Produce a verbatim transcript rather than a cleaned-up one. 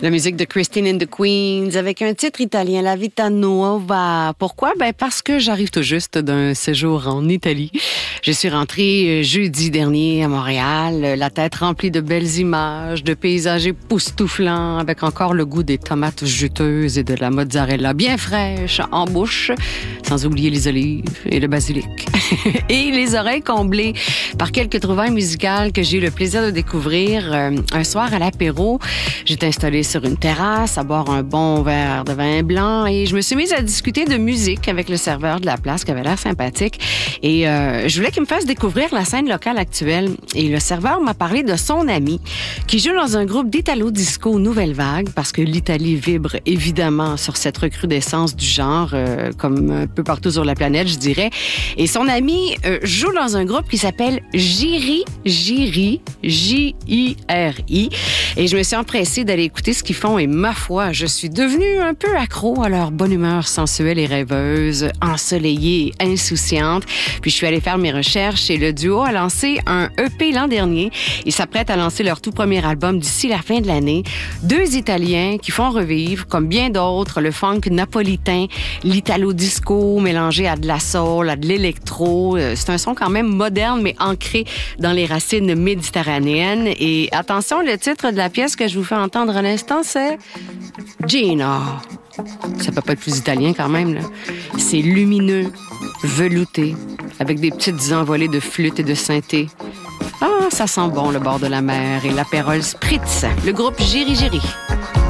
La musique de Christine and the Queens avec un titre italien, La Vita Nuova. Pourquoi? Ben parce que j'arrive tout juste d'un séjour en Italie. Je suis rentrée jeudi dernier à Montréal, la tête remplie de belles images, de paysages époustouflants, avec encore le goût des tomates juteuses et de la mozzarella bien fraîche en bouche, sans oublier les olives et le basilic. Et les oreilles comblées par quelques trouvailles musicales que j'ai eu le plaisir de découvrir euh, un soir à l'apéro. J'étais installée sur une terrasse à boire un bon verre de vin blanc et je me suis mise à discuter de musique avec le serveur de la place qui avait l'air sympathique. Et euh, je voulais qu'il me fasse découvrir la scène locale actuelle. Et le serveur m'a parlé de son ami qui joue dans un groupe d'Italo-disco Nouvelle Vague parce que l'Italie vibre évidemment sur cette recrudescence du genre, euh, comme un peu partout sur la planète, je dirais. Et son ami euh, joue dans un groupe qui s'appelle Jiri, Jiri, J I R I. Et je me suis empressée d'aller écouter ce qu'ils font et ma foi, je suis devenue un peu accro à leur bonne humeur sensuelle et rêveuse, ensoleillée et insouciante. Puis je suis allée faire mes recherches et le duo a lancé un E P l'an dernier. Ils s'apprêtent à lancer leur tout premier album d'ici la fin de l'année. Deux Italiens qui font revivre, comme bien d'autres, le funk napolitain, l'italo-disco mélangé à de la soul, à de l'électro. C'est un son quand même moderne, mais ancré dans les racines méditerranéennes. Et attention, le titre de la pièce que je vous fais entendre à l'instant, c'est Gino. Ça peut pas être plus italien quand même, là. C'est lumineux, velouté, avec des petites envolées de flûte et de synthé. Ah, ça sent bon le bord de la mer et l'apérole spritz. Le groupe Jiri Jiri.